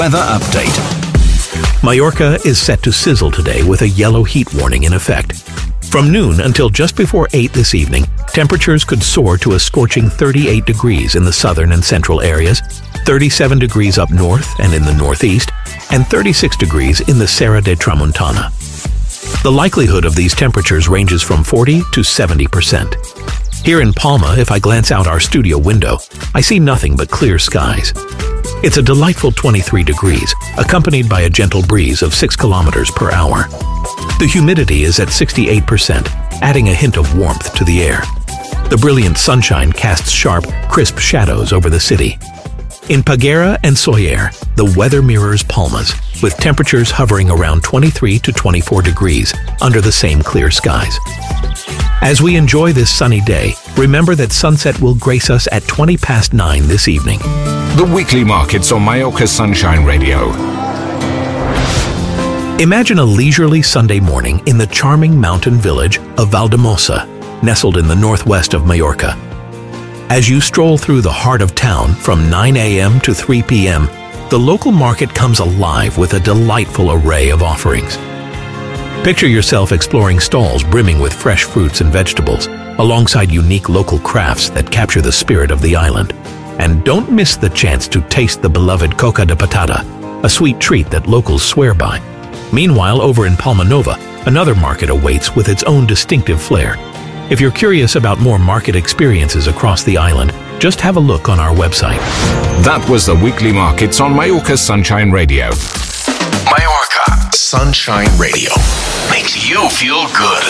Weather update. Mallorca is set to sizzle today with a yellow heat warning in effect. From noon until just before 8 this evening, temperatures could soar to a scorching 38 degrees in the southern and central areas, 37 degrees up north and in the northeast, and 36 degrees in the Serra de Tramuntana. The likelihood of these temperatures ranges from 40 to 70%. Here in Palma, if I glance out our studio window, I see nothing but clear skies. It's a delightful 23 degrees, accompanied by a gentle breeze of 6 kilometers per hour. The humidity is at 68%, adding a hint of warmth to the air. The brilliant sunshine casts sharp, crisp shadows over the city. In Peguera and Sóller, the weather mirrors Palma's, with temperatures hovering around 23 to 24 degrees under the same clear skies. As we enjoy this sunny day, remember that sunset will grace us at 20 past 9 this evening. The weekly markets on Mallorca Sunshine Radio. Imagine a leisurely Sunday morning in the charming mountain village of Valldemossa, nestled in the northwest of Mallorca. As you stroll through the heart of town from 9 a.m. to 3 p.m., the local market comes alive with a delightful array of offerings. Picture yourself exploring stalls brimming with fresh fruits and vegetables, alongside unique local crafts that capture the spirit of the island. And don't miss the chance to taste the beloved coca de patata, a sweet treat that locals swear by. Meanwhile, over in Palma Nova, another market awaits with its own distinctive flair. If you're curious about more market experiences across the island, just have a look on our website. That was the weekly markets on Mallorca Sunshine Radio. Mallorca Sunshine Radio makes you feel good.